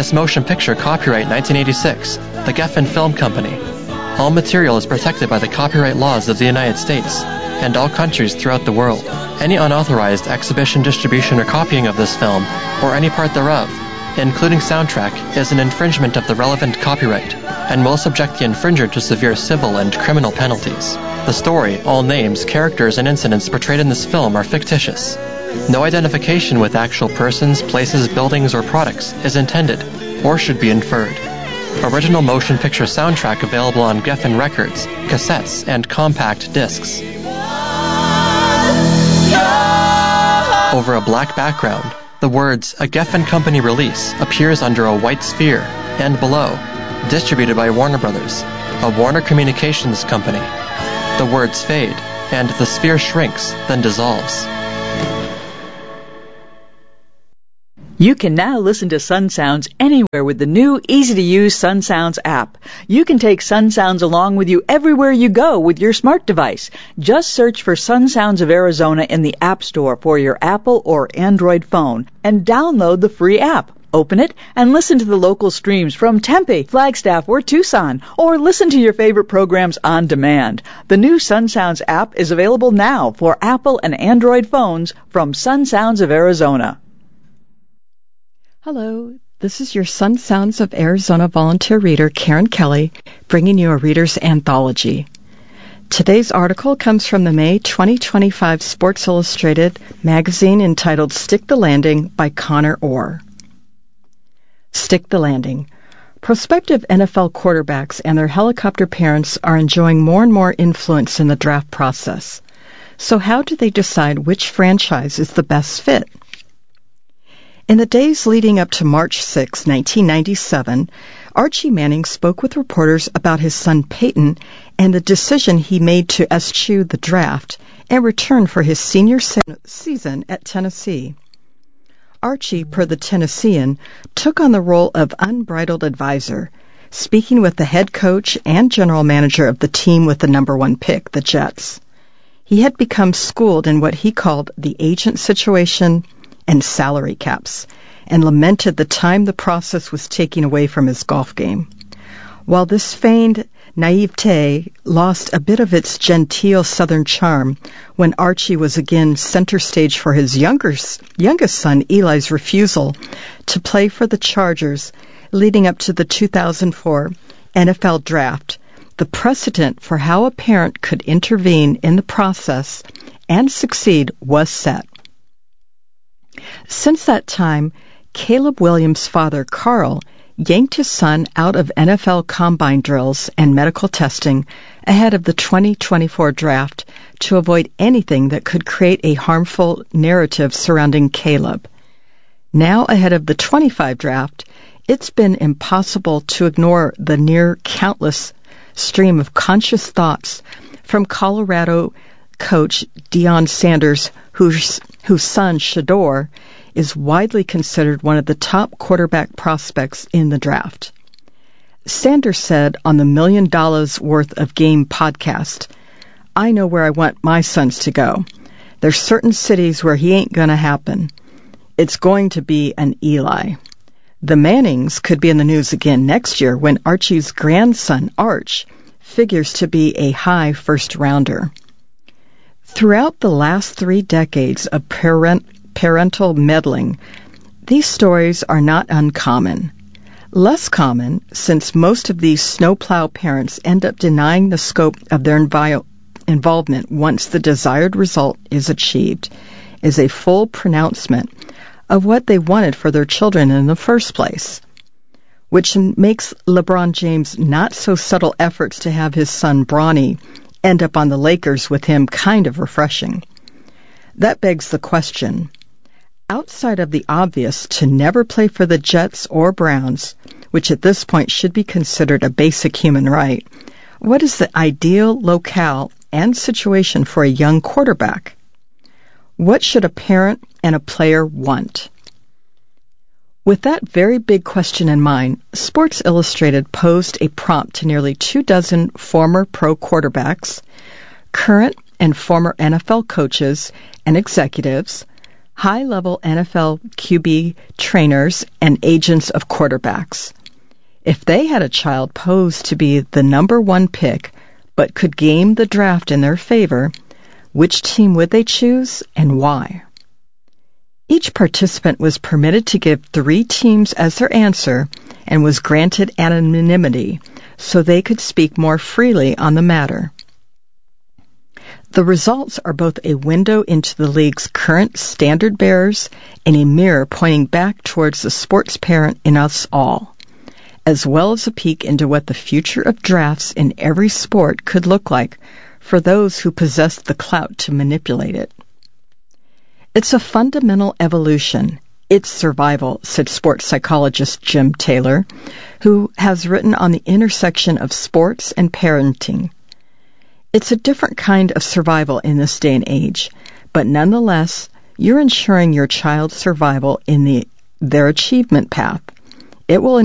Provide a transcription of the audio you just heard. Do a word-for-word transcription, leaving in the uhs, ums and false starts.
This motion picture copyright nineteen eighty-six, the Geffen Film Company. All material is protected by the copyright laws of the United States and all countries throughout the world. Any unauthorized exhibition, distribution, or copying of this film, or any part thereof, including soundtrack, is an infringement of the relevant copyright and will subject the infringer to severe civil and criminal penalties. The story, all names, characters, and incidents portrayed in this film are fictitious. No identification with actual persons, places, buildings, or products is intended or should be inferred. Original motion picture soundtrack available on Geffen Records, cassettes, and compact discs. Over a black background, the words "A Geffen Company Release" appears under a white sphere, and below, distributed by Warner Brothers, a Warner Communications company. The words fade, and the sphere shrinks, then dissolves. You can now listen to Sun Sounds anywhere with the new, easy-to-use Sun Sounds app. You can take Sun Sounds along with you everywhere you go with your smart device. Just search for Sun Sounds of Arizona in the App Store for your Apple or Android phone and download the free app. Open it and listen to the local streams from Tempe, Flagstaff, or Tucson, or listen to your favorite programs on demand. The new Sun Sounds app is available now for Apple and Android phones from Sun Sounds of Arizona. Hello, this is your Sun Sounds of Arizona volunteer reader, Karen Kelly, bringing you a reader's anthology. Today's article comes from the May twenty twenty-five Sports Illustrated magazine entitled Stick the Landing by Connor Orr. Stick the Landing. Prospective N F L quarterbacks and their helicopter parents are enjoying more and more influence in the draft process. So how do they decide which franchise is the best fit? In the days leading up to March sixth, nineteen ninety-seven, Archie Manning spoke with reporters about his son Peyton and the decision he made to eschew the draft and return for his senior se- season at Tennessee. Archie, per the Tennessean, took on the role of unbridled advisor, speaking with the head coach and general manager of the team with the number one pick, the Jets. He had become schooled in what he called the agent situation and salary caps, and lamented the time the process was taking away from his golf game. While this feigned naivete lost a bit of its genteel southern charm when Archie was again center stage for his younger, youngest son Eli's refusal to play for the Chargers leading up to the two thousand four N F L Draft, the precedent for how a parent could intervene in the process and succeed was set. Since that time, Caleb Williams' father, Carl, yanked his son out of N F L combine drills and medical testing ahead of the twenty twenty-four draft to avoid anything that could create a harmful narrative surrounding Caleb. Now, ahead of the twenty-five draft, it's been impossible to ignore the near countless stream of conscious thoughts from Colorado coach Deion Sanders, whose, whose son, Shedeur, is widely considered one of the top quarterback prospects in the draft. Sanders said on the Million Dollars Worth of Game podcast, "I know where I want my sons to go. There's certain cities where he ain't going to happen. It's going to be an Eli." The Mannings could be in the news again next year when Archie's grandson, Arch, figures to be a high first-rounder. Throughout the last three decades of parent, parental meddling, these stories are not uncommon. Less common, since most of these snowplow parents end up denying the scope of their invi- involvement once the desired result is achieved, is a full pronouncement of what they wanted for their children in the first place, which makes LeBron James' not-so-subtle efforts to have his son Bronny end up on the Lakers with him kind of refreshing. That begs the question, outside of the obvious to never play for the Jets or Browns, which at this point should be considered a basic human right, what is the ideal locale and situation for a young quarterback? What should a parent and a player want? With that very big question in mind, Sports Illustrated posed a prompt to nearly two dozen former pro quarterbacks, current and former N F L coaches and executives, high-level N F L Q B trainers, and agents of quarterbacks. If they had a child posed to be the number one pick but could game the draft in their favor, which team would they choose and why? Each participant was permitted to give three teams as their answer and was granted anonymity so they could speak more freely on the matter. The results are both a window into the league's current standard bearers and a mirror pointing back towards the sports parent in us all, as well as a peek into what the future of drafts in every sport could look like for those who possess the clout to manipulate it. It's a fundamental evolution. It's survival, said sports psychologist Jim Taylor, who has written on the intersection of sports and parenting. It's a different kind of survival in this day and age, but nonetheless, you're ensuring your child's survival in the, their achievement path. It will